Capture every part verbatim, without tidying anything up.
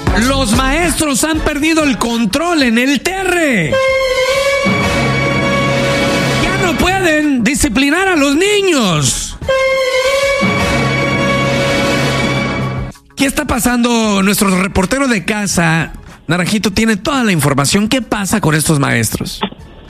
Los maestros han perdido el control en el T R. Ya no pueden disciplinar a los niños. ¿Qué está pasando? Nuestro reportero de casa, Naranjito, tiene toda la información. ¿Qué pasa con estos maestros?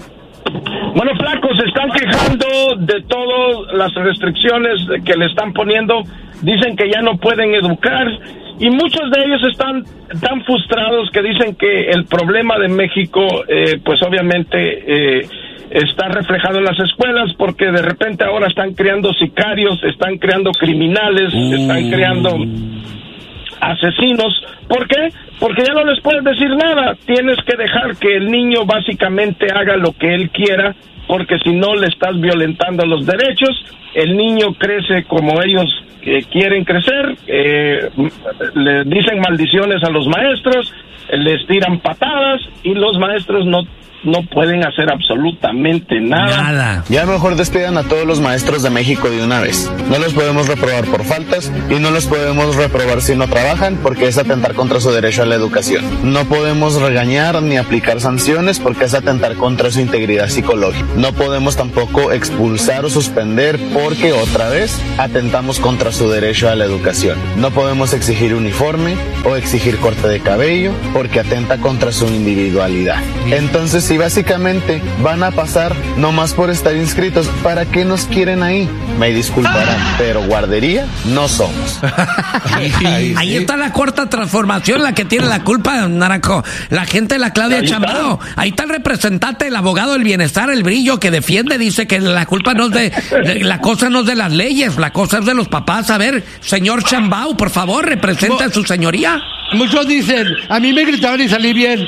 Bueno, flacos, se están quejando de todas las restricciones que le están poniendo. Dicen que ya no pueden educar y muchos de ellos están tan frustrados que dicen que el problema de México, eh, pues obviamente eh, está reflejado en las escuelas, porque de repente ahora están creando sicarios, están creando criminales, uh. están creando asesinos. ¿Por qué? Porque ya no les puedes decir nada. Tienes que dejar que el niño básicamente haga lo que él quiera, porque si no le estás violentando los derechos. El niño crece como ellos eh, quieren crecer, eh, le dicen maldiciones a los maestros, les tiran patadas y los maestros no no pueden hacer absolutamente nada. Nada. Ya mejor despidan a todos los maestros de México de una vez. No los podemos reprobar por faltas y no los podemos reprobar si no trabajan, porque es atentar contra su derecho a la educación. No podemos regañar ni aplicar sanciones porque es atentar contra su integridad psicológica. No podemos tampoco expulsar o suspender porque otra vez atentamos contra su derecho a la educación. No podemos exigir uniforme o exigir corte de cabello porque atenta contra su individualidad. Entonces, si básicamente van a pasar nomás por estar inscritos, ¿para qué nos quieren ahí? Me disculparán, pero guardería no somos. Ahí, ahí está la cuarta transformación, la que tiene la culpa, Naranjo. La gente de la Claudia Sheinbaum. Ahí está el representante, el abogado del bienestar, el Brillo, que defiende, dice que la culpa no es de, de la cosa no es de las leyes, la cosa es de los papás. A ver, señor Sheinbaum, por favor, representa a su señoría. Muchos dicen, a mí me gritaban y salí bien,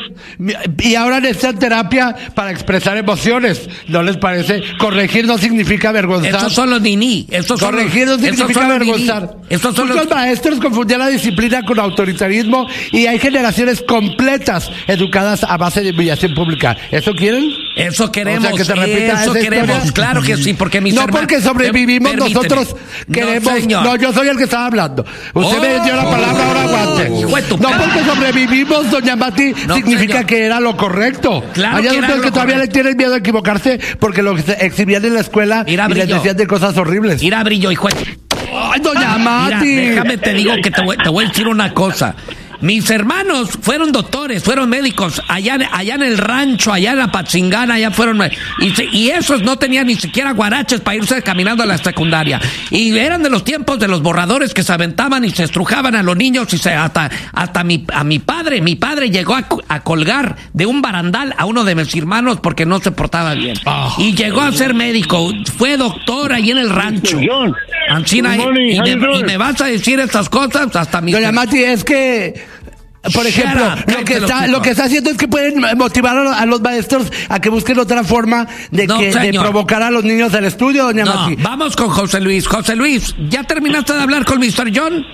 y ahora necesitan terapia para expresar emociones. ¿No les parece? Corregir no significa avergonzar. Estos son los niní. Estos son Corregir no significa avergonzar. Estos son Muchos los... maestros confundían la disciplina con autoritarismo y hay generaciones completas educadas a base de humillación pública. ¿Eso quieren? Eso queremos, o sea, que se repita eso queremos, historia. Claro que sí, porque mis No hermanos... porque sobrevivimos, Permíteme. nosotros queremos... No, no, yo soy el que estaba hablando. Usted oh, me dio la palabra, ahora aguante. Oh, no porque sobrevivimos, doña Mati, no, significa señor. que era lo correcto. Claro Hay que adultos que todavía correcto. le tienen miedo a equivocarse porque lo exhibían en la escuela Mira, y les decían de cosas horribles. Mira, Brillo, hijo. Ay, doña Mati. Mira, déjame te digo que te voy, te voy a decir una cosa. Mis hermanos fueron doctores, fueron médicos, allá, allá en el rancho, allá en la Pachingana, allá fueron, y, y esos no tenían ni siquiera guaraches para irse caminando a la secundaria. Y eran de los tiempos de los borradores que se aventaban y se estrujaban a los niños y se, hasta, hasta mi, a mi padre, mi padre llegó a, a colgar de un barandal a uno de mis hermanos porque no se portaba bien. Oh, y llegó a ser médico, fue doctor ahí en el rancho. Ancina, y, y, me, y me vas a decir estas cosas hasta mi... Doña Mati, es que... Por ejemplo, lo que está lo que está haciendo es que pueden motivar a los maestros a que busquen otra forma de no, que de provocar a los niños del estudio, doña no, Mati. Vamos con José Luis. José Luis, ¿ya terminaste de hablar con mister John?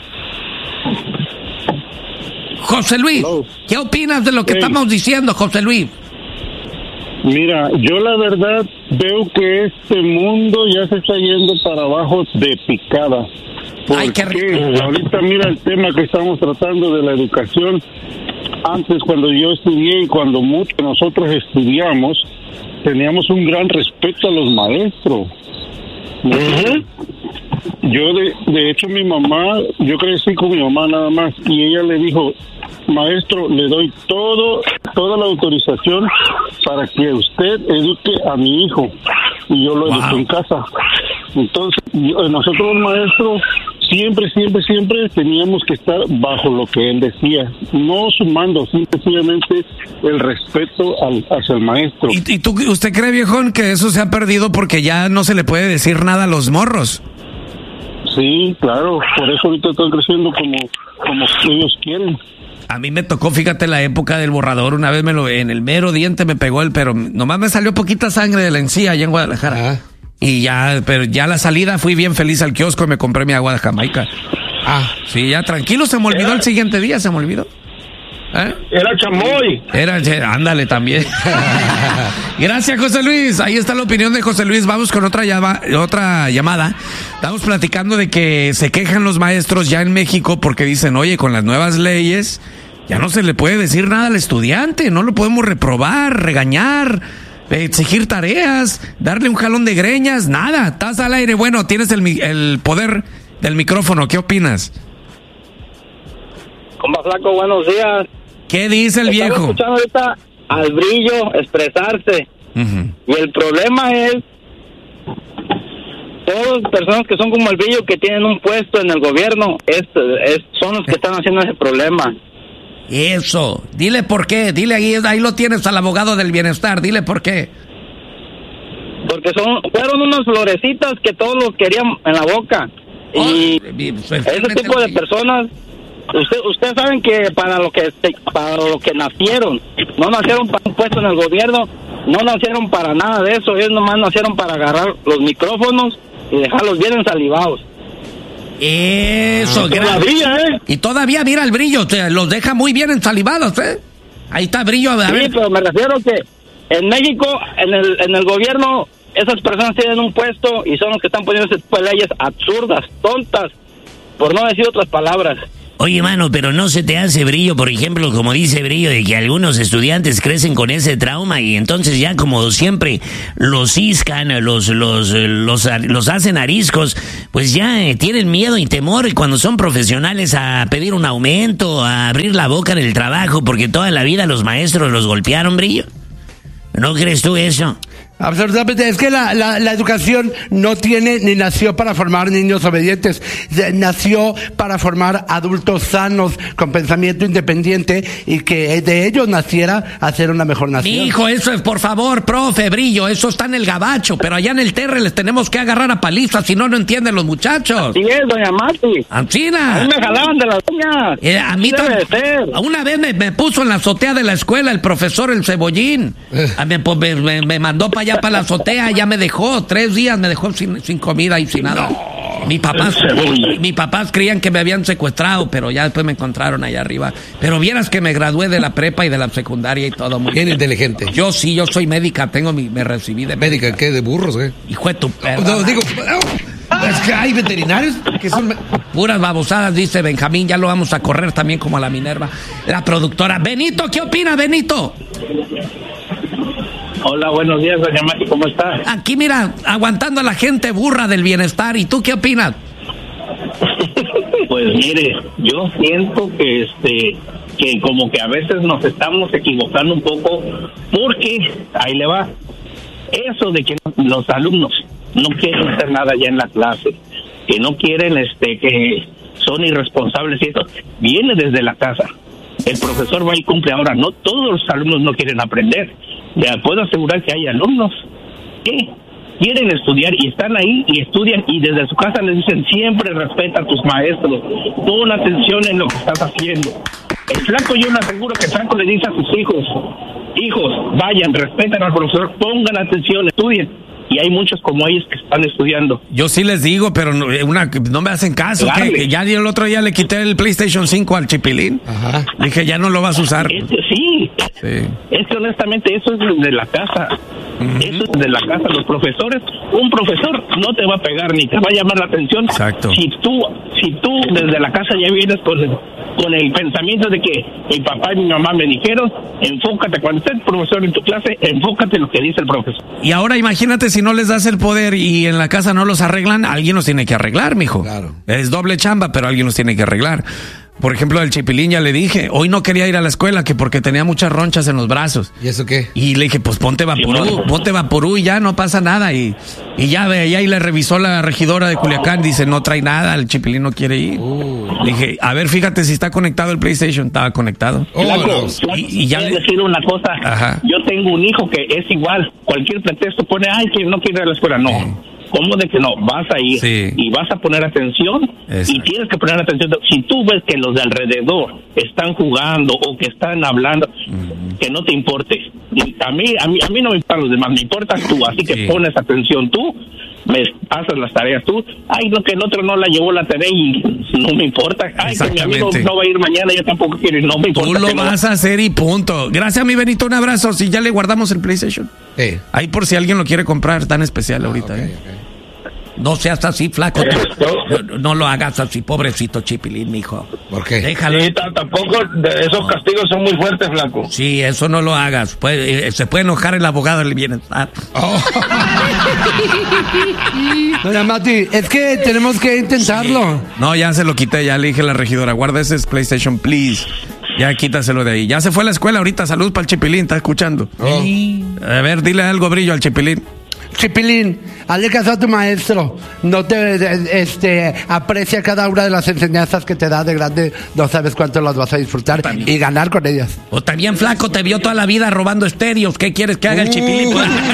José Luis, Hello. ¿Qué opinas de lo que hey. estamos diciendo, José Luis? Mira, yo la verdad veo que este mundo ya se está yendo para abajo de picada. Ay, qué rico. Ahorita mira el tema que estamos tratando de la educación. Antes, cuando yo estudié y cuando muchos de nosotros estudiamos, teníamos un gran respeto a los maestros. Uh-huh. Yo, de, de hecho, mi mamá, yo crecí con mi mamá nada más, y ella le dijo, maestro, le doy todo, toda la autorización para que usted eduque a mi hijo. Y yo lo eduqué wow. en casa. Entonces, yo, nosotros los maestros siempre, siempre, siempre teníamos que estar bajo lo que él decía, no sumando, simplemente el respeto al, hacia el maestro. ¿Y, y tú, usted cree, viejón, que eso se ha perdido porque ya no se le puede decir nada a los morros? Sí, claro, por eso ahorita están creciendo como, como ellos quieren. A mí me tocó, fíjate, la época del borrador. Una vez me lo en el mero diente me pegó el, pero nomás me salió poquita sangre de la encía allá en Guadalajara. Ah. Y ya, pero ya a la salida fui bien feliz al kiosco y me compré mi agua de Jamaica. Ah, sí, ya tranquilo, se me olvidó era, el siguiente día, se me olvidó. ¿Eh? Era chamoy. Era, ándale también. Gracias, José Luis. Ahí está la opinión de José Luis. Vamos con otra, llama, otra llamada. Estamos platicando de que se quejan los maestros ya en México porque dicen, oye, con las nuevas leyes Ya no se le puede decir nada al estudiante, no lo podemos reprobar, regañar, exigir tareas, darle un jalón de greñas, nada. Estás al aire, bueno, tienes el, el poder del micrófono, ¿qué opinas? Compa Flaco, buenos días. ¿Qué dice el Estaba viejo? escuchando ahorita al Brillo expresarse. Uh-huh. Y el problema es todas las personas que son como el Brillo, que tienen un puesto en el gobierno, es, es, son los que están haciendo ese problema. Eso, dile por qué, dile ahí, ahí lo tienes al abogado del bienestar, dile por qué. Porque son, fueron unas florecitas que todos los querían en la boca. Oh, y ese tipo de personas, usted, ustedes saben que para lo que para lo que nacieron, no nacieron para un puesto en el gobierno, no nacieron para nada de eso, ellos nomás nacieron para agarrar los micrófonos y dejarlos bien ensalivados. Eso, ah, todavía, ¿eh? Y todavía, mira el Brillo, te los deja muy bien ensalivados, ¿eh? Ahí está Brillo. A sí, ver. Pero me refiero que en México, en el en el gobierno, esas personas tienen un puesto y son los que están poniendo ese tipo de leyes absurdas, tontas, por no decir otras palabras. Oye, mano, pero no se te hace, Brillo, por ejemplo, como dice Brillo, de que algunos estudiantes crecen con ese trauma y entonces ya como siempre los ciscan, los los los, los hacen ariscos, pues ya eh, tienen miedo y temor cuando son profesionales a pedir un aumento, a abrir la boca en el trabajo, porque toda la vida los maestros los golpearon, Brillo. ¿No crees tú eso? Absolutamente, es que la, la, la educación no tiene ni nació para formar niños obedientes, nació para formar adultos sanos, con pensamiento independiente y que de ellos naciera hacer una mejor nación. Mi hijo, eso es, por favor, profe, Brillo, eso está en el gabacho, pero allá en el Terre les tenemos que agarrar a palizas, si no, no entienden los muchachos. Así es, doña Mati. Ancina. A mí me jalaban de las uñas. Eh, a mí también. Una vez me, me puso en la azotea de la escuela el profesor El Cebollín. Eh. Me, me, me, me mandó para allá para la azotea, ya me dejó, tres días me dejó sin, sin comida y sin nada. No, mi papás, mi, mi papás creían que me habían secuestrado, pero ya después me encontraron allá arriba. Pero vieras que me gradué de la prepa y de la secundaria y todo. Muy bien, bien inteligente. Yo sí, yo soy médica, tengo mi, me recibí de médica. ¿Médica qué? ¿De burros, eh? Hijo de tu perra. No, no, digo, es que hay veterinarios que son... Puras babosadas, dice Benjamín, ya lo vamos a correr también como a la Minerva. La productora. Benito, ¿qué opina, Benito? Hola, buenos días, doña Mati, ¿cómo está? Aquí, mira, aguantando a la gente burra del bienestar. ¿Y tú qué opinas? Pues mire, yo siento que este que como que a veces nos estamos equivocando un poco, porque ahí le va eso de que los alumnos no quieren hacer nada ya en la clase, que no quieren, este, que son irresponsables y eso viene desde la casa. El profesor va y cumple. Ahora, no todos los alumnos no quieren aprender. Ya puedo asegurar que hay alumnos que quieren estudiar y están ahí y estudian, y desde su casa les dicen siempre respeta a tus maestros, pon atención en lo que estás haciendo. El Flaco, yo le aseguro que el Flaco le dice a sus hijos, hijos, vayan, respeten al profesor, pongan atención, estudien. Y hay muchos como ellos que están estudiando. Yo sí les digo, pero no, una, no me hacen caso. Que, que ya el otro día le quité el PlayStation cinco al Chipilín. Ajá. Dije, ya no lo vas a usar. Es que, sí. sí. Es que honestamente eso es de la casa. Uh-huh. Eso es de la casa. Los profesores, un profesor no te va a pegar ni te va a llamar la atención. Exacto. Si tú, si tú desde la casa ya vienes con el, con el pensamiento de que mi papá y mi mamá me dijeron, enfócate, cuando esté el profesor en tu clase, enfócate en lo que dice el profesor. Y ahora imagínate si no les das el poder y en la casa no los arreglan, alguien los tiene que arreglar, mijo. Claro. Es doble chamba, pero alguien los tiene que arreglar. Por ejemplo, el Chipilín ya le dije, hoy no quería ir a la escuela que porque tenía muchas ronchas en los brazos. ¿Y eso qué? Y le dije, pues ponte Vaporú, sí, ponte Vaporú y ya no pasa nada. Y, y ya ve, ya y le revisó la regidora de Culiacán, dice, no trae nada, el Chipilín no quiere ir. Uh. Le dije, a ver, fíjate si está conectado el PlayStation. Estaba conectado. Oh, Flaco, no. y, y ya le... decir una cosa. Ajá. Yo tengo un hijo que es igual, cualquier pretexto pone, ay, que no quiere ir a la escuela. No. Eh. ¿Cómo de que no? Vas a ir sí. y vas a poner atención. Exacto. Y tienes que poner atención. Si tú ves que los de alrededor están jugando o que están hablando, uh-huh. que no te importe. A mí, a mí, a mí no me importan los demás, me importas tú. Así que sí. pones atención tú, me pasas las tareas tú. Ay, no, que el otro no la llevó la tarea y no me importa. Ay, que mi amigo no va a ir mañana, yo tampoco quiero ir, no me importa. Tú lo vas no. a hacer y punto. Gracias, mi Benito, un abrazo. Si ya le guardamos el PlayStation. Sí. Ahí por si alguien lo quiere comprar, tan especial ah, ahorita. Okay, ¿eh? okay. No seas así, flaco. No, no lo hagas así, pobrecito Chipilín, mijo. ¿Por qué? Déjalo. Sí, t- tampoco de esos castigos son muy fuertes, flaco. Sí, eso no lo hagas. Puede, eh, se puede enojar el abogado del bienestar. Oh. Doña Mati, es que tenemos que intentarlo. No, ya se lo quité, ya le dije a la regidora, guarda ese PlayStation, please. Ya quítaselo de ahí. Ya se fue a la escuela ahorita, salud para el Chipilín, está escuchando. Oh. A ver, dile algo, Brillo, al Chipilín. Chipilín, hazle caso a tu maestro. No te de- este aprecia cada una de las enseñanzas que te da de grande. No sabes cuánto las vas a disfrutar También. y ganar con ellas. O también, flaco, te vio toda la vida robando estéreos. ¿Qué quieres que haga el Chipilín?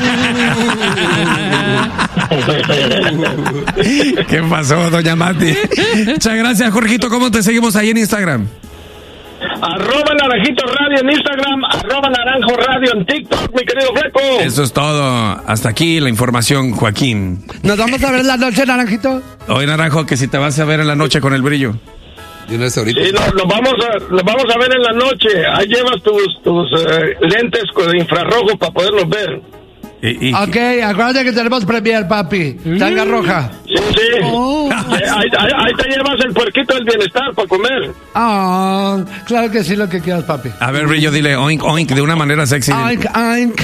¿Qué pasó, doña Mati? Muchas gracias, Jorgito. ¿Cómo te seguimos ahí en Instagram? Arroba Naranjito Radio en Instagram, arroba Naranjo Radio en TikTok, mi querido flaco. Eso es todo. Hasta aquí la información, Joaquín. ¿Nos vamos a ver en la noche, Naranjito? Hoy, Naranjo, que si te vas a ver en la noche con el Brillo. Yo no sé ahorita. Sí, nos, nos vamos a, nos vamos a ver en la noche. Ahí llevas tus, tus eh, lentes con infrarrojo para podernos ver. Y, y- Ok, acuérdate que tenemos premier, papi. Tanga roja. Sí, sí. Oh. Eh, ahí, ahí- ahí te llevas el puerquito del bienestar para comer. Ah, claro que sí, lo que quieras, papi. A ver, Brillo, dile oink, oink de una manera sexy. Oink, oink.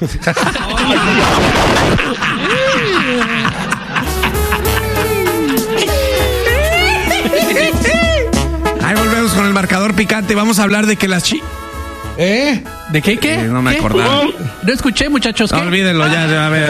Ahí volvemos con el marcador picante. Vamos a hablar de que las chi... ¿Eh? ¿De qué, qué? Eh, no me ¿Qué? acordaba. No escuché, muchachos. No, ¿qué? olvídenlo ya, ya, a ver.